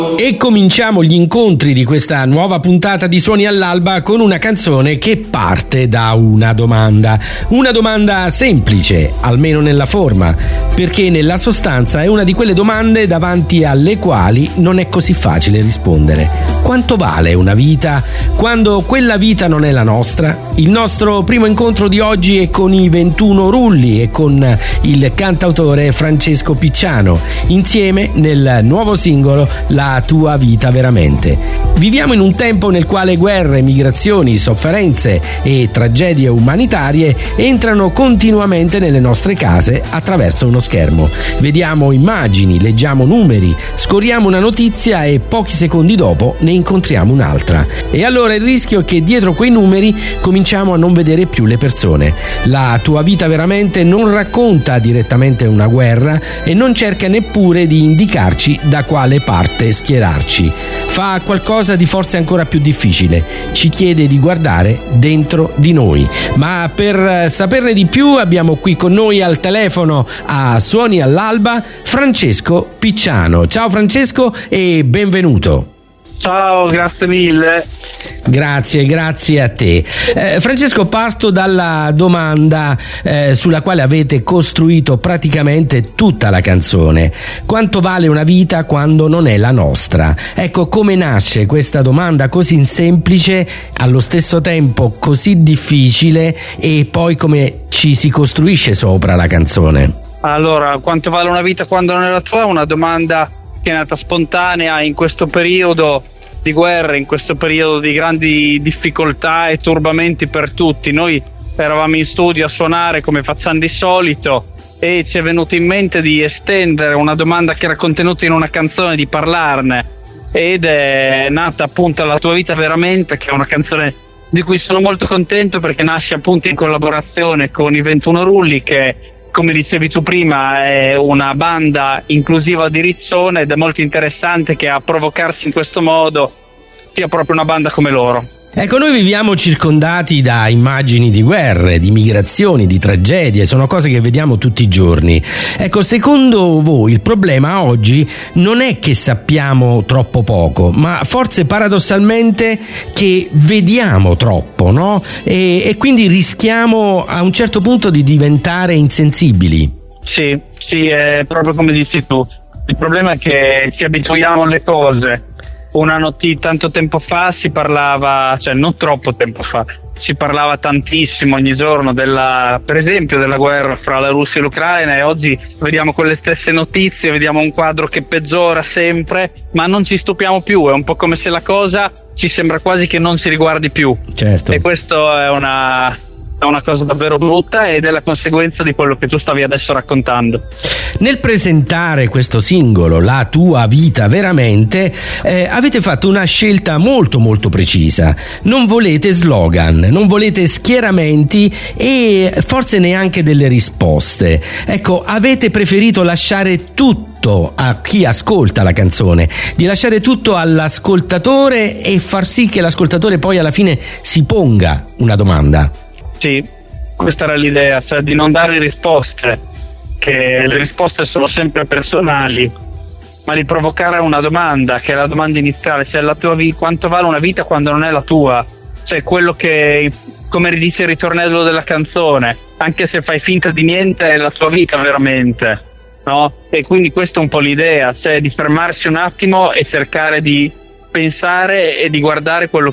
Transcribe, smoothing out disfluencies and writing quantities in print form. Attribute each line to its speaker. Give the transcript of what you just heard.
Speaker 1: E cominciamo gli incontri di questa nuova puntata di Suoni all'Alba con una canzone che parte da una domanda semplice, almeno nella forma, perché nella sostanza è una di quelle domande davanti alle quali non è così facile rispondere. Quanto vale una vita quando quella vita non è la nostra? Il nostro primo incontro di oggi è con i 21 Rulli e con il cantautore Francesco Picciano, insieme nel nuovo singolo La tua vita veramente. Viviamo in un tempo nel quale guerre, migrazioni, sofferenze e tragedie umanitarie entrano continuamente nelle nostre case attraverso uno schermo. Vediamo immagini, leggiamo numeri, scorriamo una notizia e pochi secondi dopo ne incontriamo un'altra. E allora il rischio è che dietro quei numeri cominciamo a non vedere più le persone. La tua vita veramente non racconta direttamente una guerra e non cerca neppure di indicarci da quale parte schierarci. Fa qualcosa di forse ancora più difficile. Ci chiede di guardare dentro di noi. Ma per saperne di più abbiamo qui con noi al telefono a Suoni all'Alba Francesco Picciano. Ciao Francesco e benvenuto.
Speaker 2: Ciao, grazie mille.
Speaker 1: Grazie a te. Francesco, parto dalla domanda sulla quale avete costruito praticamente tutta la canzone. Quanto vale una vita quando non è la nostra? Ecco, come nasce questa domanda così semplice, allo stesso tempo così difficile, e poi come ci si costruisce sopra la canzone?
Speaker 2: Allora, quanto vale una vita quando non è la tua? Una domanda che è nata spontanea in questo periodo di guerra, in questo periodo di grandi difficoltà e turbamenti per tutti. Noi eravamo in studio a suonare come facciamo di solito e ci è venuto in mente di estendere una domanda che era contenuta in una canzone, di parlarne, ed è nata appunto La tua vita veramente, che è una canzone di cui sono molto contento perché nasce appunto in collaborazione con i 21 Rulli, che, come dicevi tu prima, è una banda inclusiva di Riccione, ed è molto interessante che a provocarsi in questo modo sia proprio una banda come loro.
Speaker 1: Ecco, noi viviamo circondati da immagini di guerre, di migrazioni, di tragedie, sono cose che vediamo tutti i giorni. Ecco, secondo voi il problema oggi non è che sappiamo troppo poco, ma forse paradossalmente che vediamo troppo, no? E quindi rischiamo a un certo punto di diventare insensibili.
Speaker 2: Sì, è proprio come dici tu. Il problema è che ci abituiamo alle cose. Tanto tempo fa si parlava, cioè non troppo tempo fa, si parlava tantissimo ogni giorno per esempio della guerra fra la Russia e l'Ucraina, e oggi vediamo quelle stesse notizie, vediamo un quadro che peggiora sempre, ma non ci stupiamo più. È un po' come se la cosa ci sembra quasi che non ci riguardi più.
Speaker 1: Certo.
Speaker 2: E questo è una cosa davvero brutta, ed è la conseguenza di quello che tu stavi adesso raccontando.
Speaker 1: Nel presentare questo singolo, La tua vita veramente, avete fatto una scelta molto molto precisa. Non volete slogan, non volete schieramenti e forse neanche delle risposte. Ecco, avete preferito lasciare tutto a chi ascolta la canzone, di lasciare tutto all'ascoltatore e far sì che l'ascoltatore poi alla fine si ponga una domanda.
Speaker 2: Sì, questa era l'idea, cioè di non dare risposte, che le risposte sono sempre personali, ma di provocare una domanda, che è la domanda iniziale, cioè quanto vale una vita quando non è la tua? Cioè quello che, come dice il ritornello della canzone, anche se fai finta di niente è la tua vita veramente, no? E quindi questa è un po' l'idea, cioè di fermarsi un attimo e cercare di pensare e di guardare quello